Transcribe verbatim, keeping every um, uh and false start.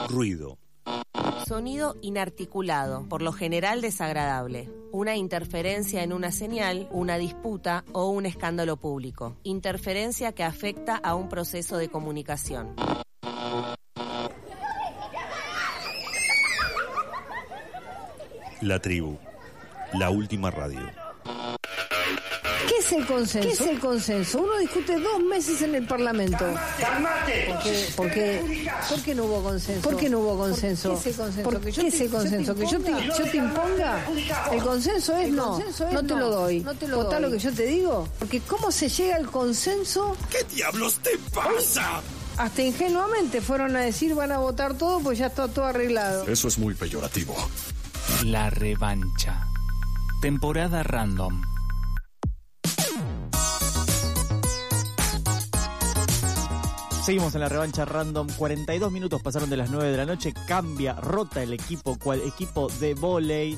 Ruido. Sonido inarticulado, por lo general desagradable. Una interferencia en una señal, una disputa o un escándalo público. Interferencia que afecta a un proceso de comunicación. La tribu. La última radio. ¿Qué es el consenso? ¿Qué es el consenso? Uno discute dos meses en el Parlamento. ¡Calmate! ¿Por qué, por qué, ¿Por qué no hubo consenso? ¿Por qué no hubo consenso? ¿Por qué ese consenso? ¿Por qué ese consenso? ¿Que yo te, yo te imponga? El consenso es no, no te lo doy. ¿Votá lo que yo te digo? Porque ¿cómo se llega al consenso? ¿Qué diablos te pasa? Hasta ingenuamente fueron a decir van a votar todo, pues ya está todo arreglado. Eso es muy peyorativo. La revancha. Temporada random. Seguimos en la revancha random. cuarenta y dos minutos pasaron de las nueve de la noche. Cambia, rota el equipo, cual equipo de vóley.